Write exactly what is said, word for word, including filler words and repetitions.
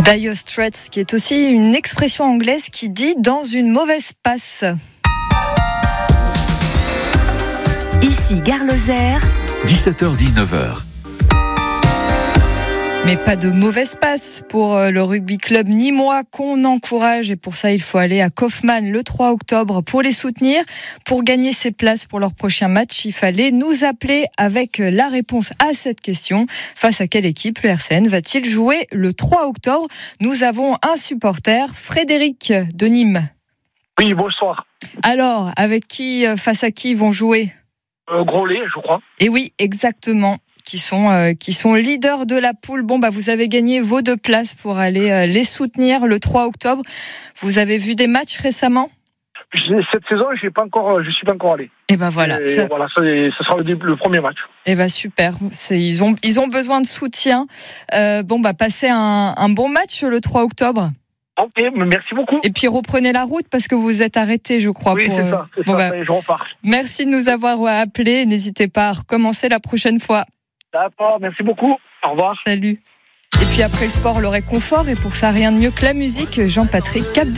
Dire Straits, qui est aussi une expression anglaise qui dit « dans une mauvaise passe ». Ici Gare Lozère, dix-sept heures dix-neuf heures. Mais pas de mauvaise passe pour le rugby club nîmois qu'on encourage. Et pour ça, il faut aller à Kaufmann le trois octobre pour les soutenir. Pour gagner ses places pour leur prochain match, il fallait nous appeler avec la réponse à cette question. Face à quelle équipe le R C N va-t-il jouer le trois octobre ? Nous avons un supporter, Frédéric de Nîmes. Oui, bonsoir. Alors, avec qui, face à qui ils vont jouer ? euh, Groslet, je crois. Et oui, exactement. Qui sont, euh, qui sont leaders de la poule. Bon, bah, vous avez gagné vos deux places pour aller euh, les soutenir le trois octobre. Vous avez vu des matchs récemment ? Cette saison, je ne suis pas encore allé. Et ben voilà. Et ça... voilà, ça, ça sera le, le premier match. Et ben super. C'est, ils ont, ils ont besoin de soutien. Euh, bon, bah, passez un, un bon match le trois octobre. Ok, merci beaucoup. Et puis reprenez la route parce que vous vous êtes arrêté, je crois. Oui, pour, c'est ça. C'est bon, ça bah, je repars. Merci de nous avoir appelés. N'hésitez pas à recommencer la prochaine fois. D'accord, merci beaucoup. Au revoir. Salut. Et puis après le sport, le réconfort. Et pour ça, rien de mieux que la musique. Jean-Patrick Cap de